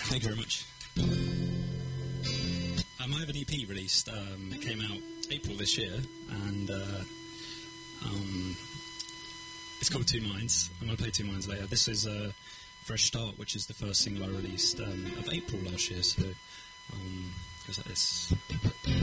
Thank you very much. I have an EP released. It came out April this year, and it's called Two Minds. I'm going to play Two Minds later. This is Fresh Start, which is the first single I released of April last year, so it goes like this.